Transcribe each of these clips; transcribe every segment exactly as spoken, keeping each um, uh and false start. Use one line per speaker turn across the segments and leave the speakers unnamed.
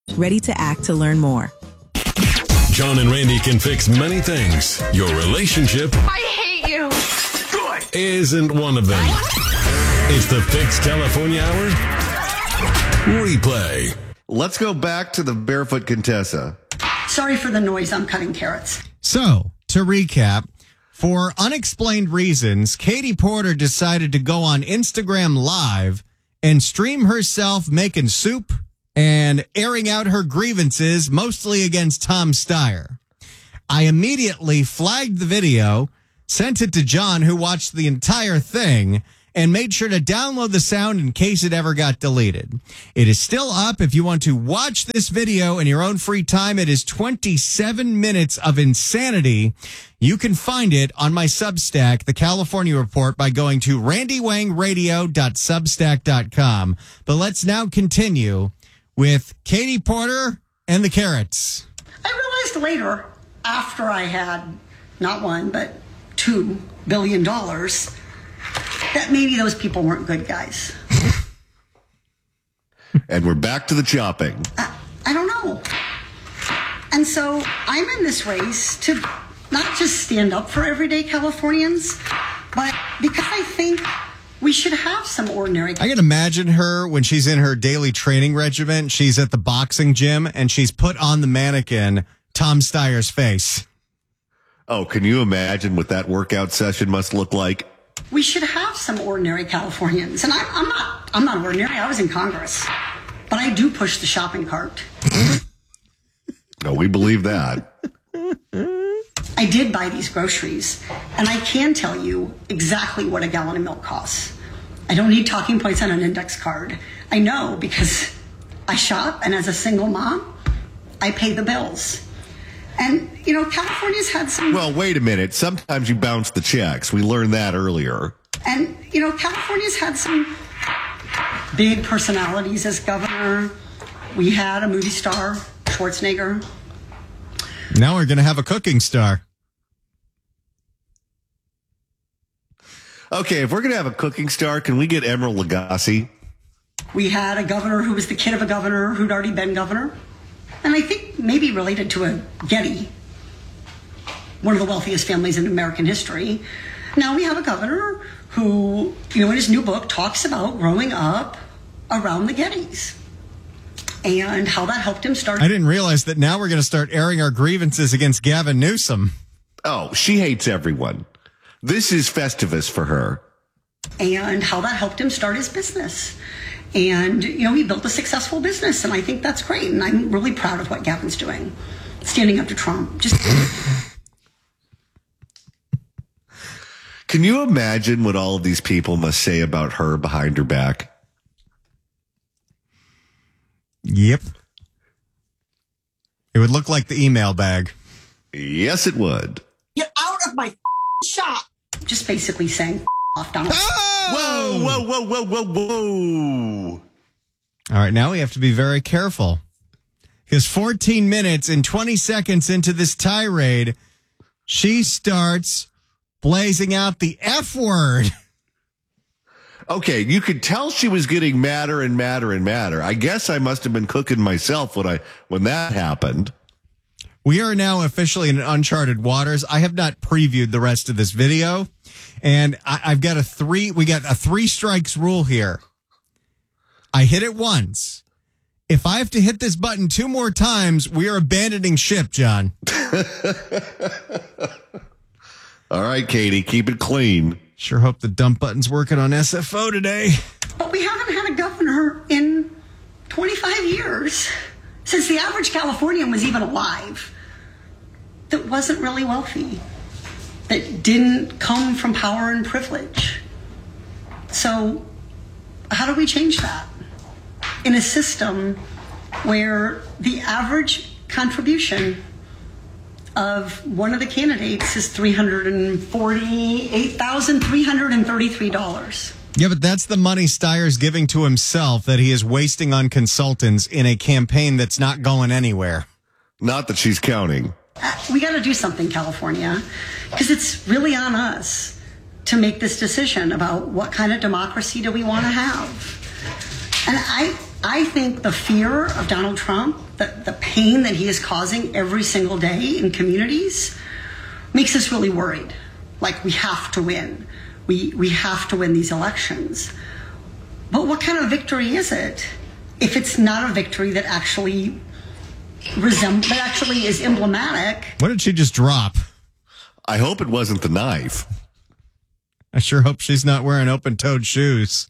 Ready to act to learn more.
John and Randy can fix many things. Your relationship
I hate you.
Good. Isn't one of them. It's the Fix California Hour replay.
Let's go back to the Barefoot Contessa.
Sorry for the noise. I'm cutting carrots.
So, to recap, for unexplained reasons, Katie Porter decided to go on Instagram Live and stream herself making soup and airing out her grievances, mostly against Tom Steyer. I immediately flagged the video, sent it to John, who watched the entire thing, and made sure to download the sound in case it ever got deleted. It is still up if you want to watch this video in your own free time. It is twenty-seven minutes of insanity. You can find it on my Substack, The California Report, by going to randy wang radio dot substack dot com. But let's now continue with Katie Porter and the carrots.
I realized later, after I had not one, but two billion dollars, that maybe those people weren't good guys.
And we're back to the chopping.
I, I don't know. And so I'm in this race to not just stand up for everyday Californians, but because I think we should have some ordinary.
I can imagine her when she's in her daily training regimen. She's at the boxing gym and she's put on the mannequin Tom Steyer's face.
Oh, can you imagine what that workout session must look like?
We should have some ordinary Californians. And I, I'm not, I'm not ordinary. I was in Congress, but I do push the shopping cart.
No, we believe that.
I did buy these groceries, and I can tell you exactly what a gallon of milk costs. I don't need talking points on an index card. I know because I shop, and as a single mom, I pay the bills. And, you know, California's had some...
Well, wait a minute. Sometimes you bounce the checks. We learned that earlier.
And, you know, California's had some big personalities as governor. We had a movie star, Schwarzenegger.
Now we're going to have a cooking star.
Okay, if we're going to have a cooking star, can we get Emeril Lagasse?
We had a governor who was the kid of a governor who'd already been governor. And I think maybe related to a Getty, one of the wealthiest families in American history. Now we have a governor who, you know, in his new book talks about growing up around the Gettys and how that helped him start.
I didn't realize that now we're going to start airing our grievances against Gavin Newsom.
Oh, she hates everyone. This is Festivus for her.
And how that helped him start his business. And, you know, he built a successful business, and I think that's great. And I'm really proud of what Gavin's doing, standing up to Trump. Just
Can you imagine what all of these people must say about her behind her back?
Yep. It would look like the email bag.
Yes, it would.
get out of my shop. Just basically saying off, Donald.
Whoa, whoa, whoa, whoa, whoa, whoa.
All right, now we have to be very careful. Because fourteen minutes and twenty seconds into this tirade, she starts blazing out the F word.
Okay, you could tell she was getting madder and madder and madder. I guess I must have been cooking myself when I when that happened.
We are now officially in uncharted waters. I have not previewed the rest of this video, and I, I've got a three. We got a three strikes rule here. I hit it once. If I have to hit this button two more times, we are abandoning ship, John.
All right, Katie, keep it clean.
Sure hope the dump button's working on S F O today.
But we haven't had a governor in twenty-five years, since the average Californian was even alive, that wasn't really wealthy, that didn't come from power and privilege. So how do we change that in a system where the average contribution of one of the candidates is three hundred forty-eight thousand three hundred thirty-three dollars?
Yeah, but that's the money Steyer's giving to himself that he is wasting on consultants in a campaign that's not going anywhere.
Not that she's counting.
Uh, we got to do something, California, because it's really on us to make this decision about what kind of democracy do we want to have. And I, I think the fear of Donald Trump, the, the pain that he is causing every single day in communities, makes us really worried. Like, we have to win. We, we have to win these elections. But what kind of victory is it if it's not a victory that actually resembles, that actually is emblematic?
What did she just drop?
I hope it wasn't the knife.
I sure hope she's not wearing open-toed shoes.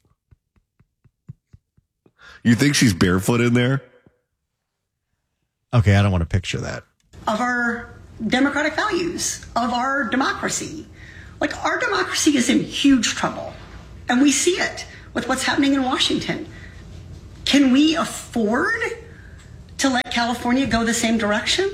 You think she's barefoot in there?
Okay, I don't want to picture that.
Of our democratic values, of our democracy. Like, our democracy is in huge trouble. And we see it with what's happening in Washington. Can we afford to let California go the same direction?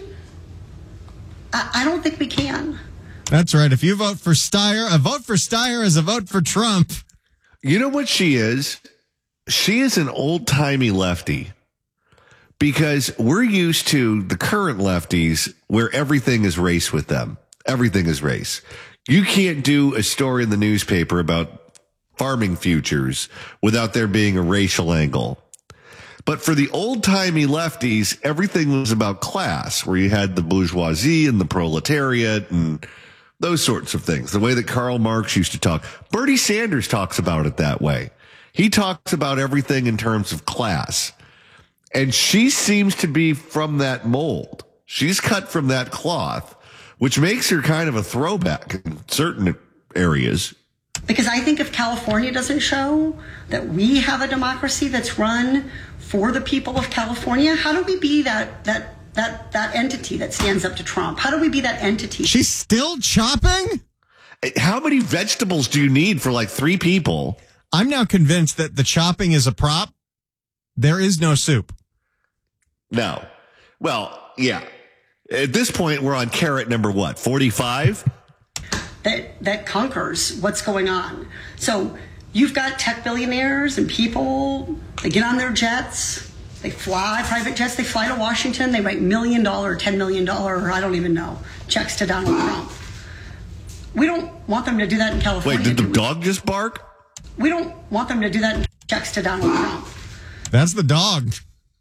I, I don't think we can.
That's right. If you vote for Steyer, a vote for Steyer is a vote for Trump.
You know what she is? She is an old-timey lefty, because we're used to the current lefties where everything is race with them. Everything is race. You can't do a story in the newspaper about farming futures without there being a racial angle. But for the old-timey lefties, everything was about class, where you had the bourgeoisie and the proletariat and those sorts of things, the way that Karl Marx used to talk. Bernie Sanders talks about it that way. He talks about everything in terms of class. And she seems to be from that mold. She's cut from that cloth, which makes her kind of a throwback in certain areas.
Because I think if California doesn't show that we have a democracy that's run for the people of California, how do we be that that that that entity that stands up to Trump? How do we be that entity?
She's still chopping?
How many vegetables do you need for like three people?
I'm now convinced that the chopping is a prop. There is no soup.
No. Well, yeah. At this point, we're on carrot number what, forty-five?
That that conquers what's going on. So you've got tech billionaires and people, they get on their jets, they fly private jets, they fly to Washington, they write million dollar, ten million dollar, or I don't even know, checks to Donald Trump. We don't want them to do that in California.
Wait, did the
do we?
dog just bark?
We don't want them to do that in checks to Donald Trump.
That's the dog.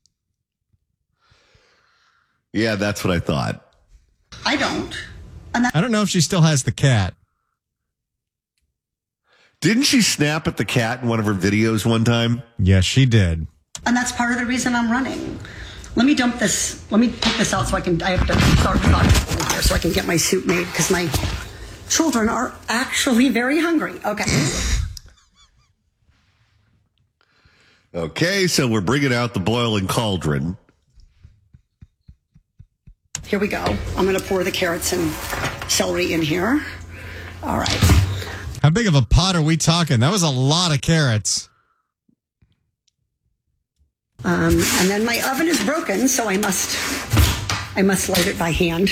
Yeah, that's what I thought.
I don't. And that,
I don't know if she still has the cat.
Didn't she snap at the cat in one of her videos one time?
Yes, she did.
and that's part of the reason I'm running. Let me dump this. Let me take this out so I can. I have to start talking here so I can get my soup made because my children are actually very hungry. Okay.
Okay, so we're bringing out the boiling cauldron.
Here we go. I'm going to pour the carrots and celery in here. All right.
How big of a pot are we talking? That was a lot of carrots.
Um, and then my oven is broken, so I must, I must light it by hand.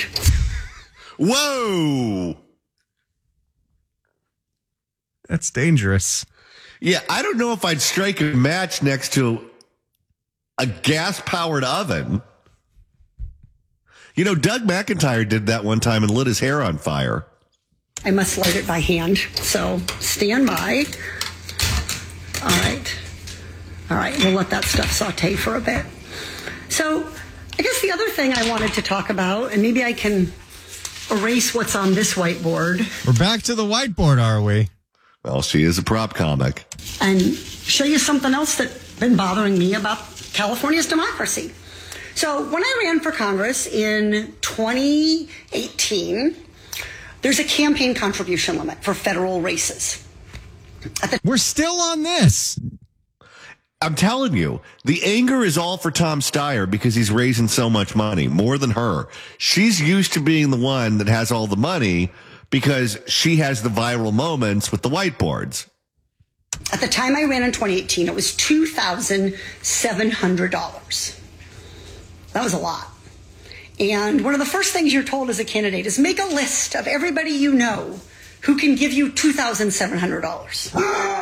Whoa!
That's dangerous.
Yeah, I don't know if I'd strike a match next to a gas-powered oven. You know, Doug McIntyre did that one time and lit his hair on fire.
I must light it by hand, so stand by. All right. All right, we'll let that stuff saute for a bit. So I guess the other thing I wanted to talk about, and maybe I can erase what's on this whiteboard.
We're back to the whiteboard, are we?
Well, she is a prop comic.
And show you something else that's been bothering me about California's democracy. So when I ran for Congress in twenty eighteen, there's a campaign contribution limit for federal races. The-
We're still on this.
I'm telling you, the anger is all for Tom Steyer because he's raising so much money, more than her. She's used to being the one that has all the money because she has the viral moments with the whiteboards.
At the time I ran in twenty eighteen, it was two thousand seven hundred dollars. That was a lot. And one of the first things you're told as a candidate is make a list of everybody you know who can give you two thousand seven hundred dollars.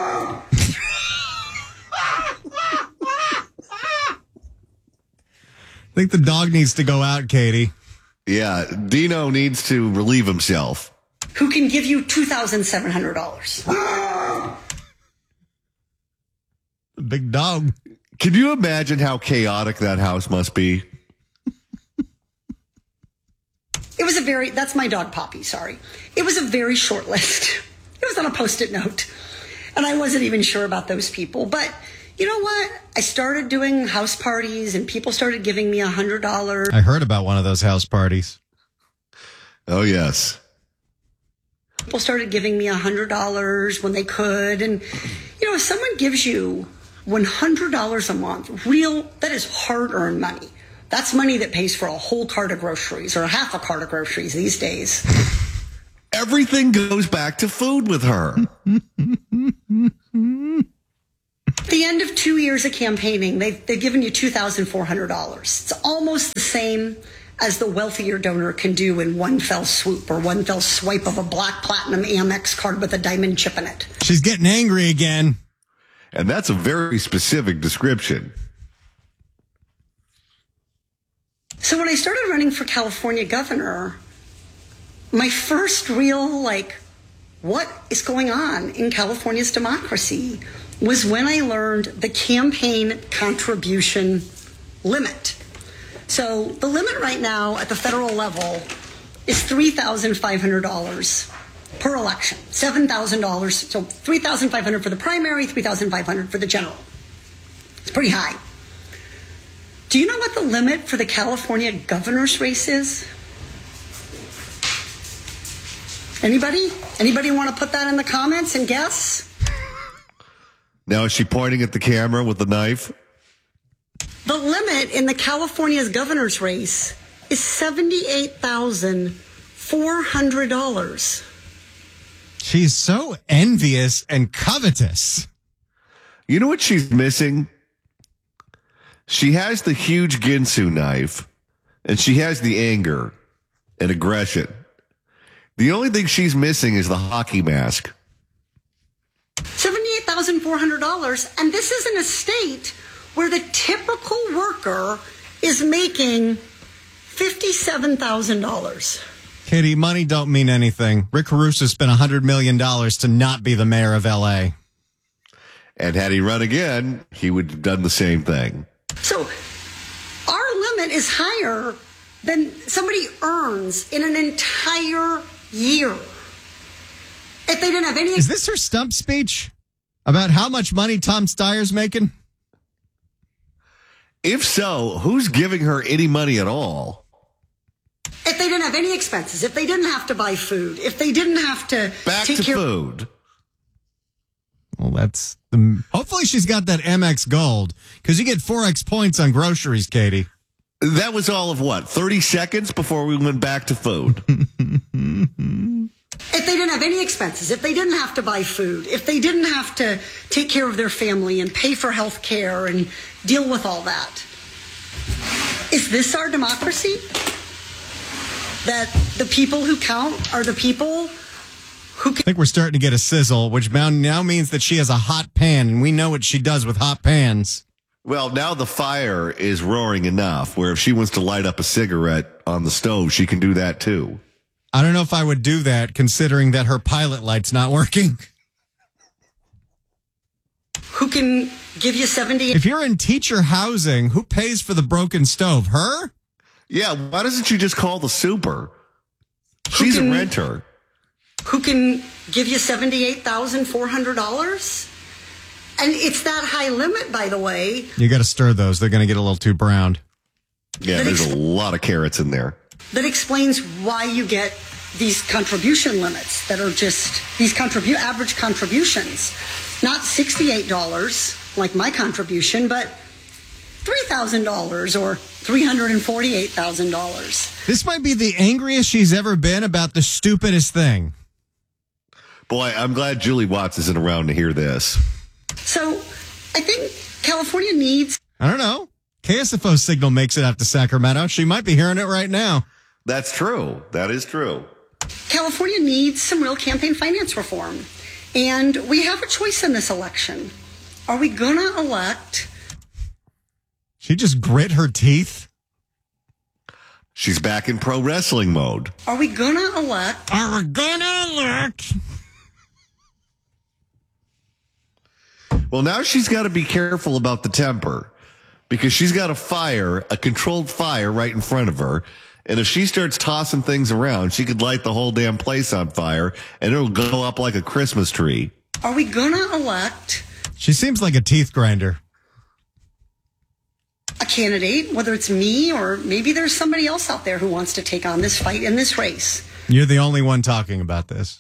I think the dog needs to go out, Katie.
Yeah, Dino needs to relieve himself.
Who can give you two thousand seven hundred dollars.
The big dog.
Can you imagine how chaotic that house must be?
It was a very, that's my dog Poppy, sorry. It was a very short list. It was on a post-it note. And I wasn't even sure about those people. But you know what? I started doing house parties and people started giving me one hundred dollars.
I heard about one of those house parties.
Oh, yes.
People started giving me one hundred dollars when they could. And, you know, if someone gives you one hundred dollars a month, real, that is hard-earned money. That's money that pays for a whole cart of groceries or half a cart of groceries these days.
Everything goes back to food with her.
At the end of two years of campaigning, they've, they've given you two thousand four hundred dollars. It's almost the same as the wealthier donor can do in one fell swoop or one fell swipe of a black platinum Amex card with a diamond chip in it.
She's getting angry again.
And that's a very specific description.
So when I started running for California governor, my first real, like, what is going on in California's democracy was when I learned the campaign contribution limit. So the limit right now at the federal level is three thousand five hundred dollars per election, seven thousand dollars. So three thousand five hundred dollars for the primary, three thousand five hundred dollars for the general. It's pretty high. Do you know what the limit for the California governor's race is? Anybody? Anybody want to put that in the comments and guess?
Now, is she pointing at the camera with the knife?
The limit in the California's governor's race is seventy-eight thousand four hundred dollars.
She's so envious and covetous.
You know what she's missing? She has the huge Ginsu knife, and she has the anger and aggression. The only thing she's missing is the hockey mask.
seventy-eight thousand four hundred dollars, and this is in a state where the typical worker is making fifty-seven thousand dollars.
Katie, money don't mean anything. Rick Caruso spent one hundred million dollars to not be the mayor of L A.
And had he run again, he would have done the same thing.
So our limit is higher than somebody earns in an entire year. If they didn't have any...
Is this her stump speech about how much money Tom Steyer's making?
If so, who's giving her any money at all?
If they didn't have any expenses, if they didn't have to buy food, if they didn't have to
Back
take
to
care
food.
Well, that's the. Hopefully, she's got that M X Gold because you get four X points on groceries, Katie.
That was all of what, thirty seconds before we went back to food?
If they didn't have any expenses, if they didn't have to buy food, if they didn't have to take care of their family and pay for health care and deal with all that. Is this our democracy? That the people who count are the people who can...
I think we're starting to get a sizzle, which now now means that she has a hot pan, and we know what she does with hot pans.
Well, now the fire is roaring enough where if she wants to light up a cigarette on the stove, she can do that too.
I don't know if I would do that, considering that her pilot light's not working.
Who can give you seventy...
If you're in teacher housing, who pays for the broken stove? Her?
Yeah, why doesn't she just call the super? She's
can-
a renter.
Who can give you seventy-eight thousand four hundred dollars? And it's that high limit, by the way.
You got to stir those. They're going to get a little too browned.
Yeah,
That
there's
ex-
a lot of carrots in there.
That explains why you get these contribution limits that are just these contribu- average contributions. Not sixty-eight dollars like my contribution, but three thousand dollars or three hundred forty-eight thousand dollars.
This might be the angriest she's ever been about the stupidest thing.
Boy, I'm glad Julie Watts isn't around to hear this.
So I think California needs...
I don't know. K S F O signal makes it out to Sacramento. She might be hearing it right now.
That's true. That is true.
California needs some real campaign finance reform. And we have a choice in this election. Are we going to elect...
She just grit her teeth.
She's back in pro wrestling mode.
Are we going to elect...
Are we gonna elect?
Well, now she's got to be careful about the temper because she's got a fire, a controlled fire right in front of her. And if she starts tossing things around, she could light the whole damn place on fire and it'll go up like a Christmas tree.
Are we going to elect
She seems like a teeth grinder.
a candidate, whether it's me or maybe there's somebody else out there who wants to take on this fight in this race?
You're the only one talking about this.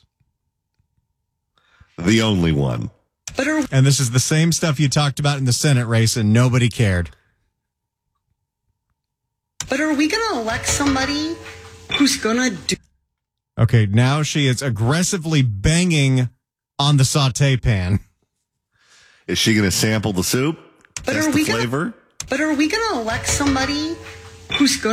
The only one.
But are,
And this is the same stuff you talked about in the Senate race and nobody cared.
but are we going to elect somebody who's going to do
Okay, now she is aggressively banging on the saute pan.
Is she going to sample the soup?
But
Test
are
the
we gonna-
flavor?
But are we going to elect somebody who's going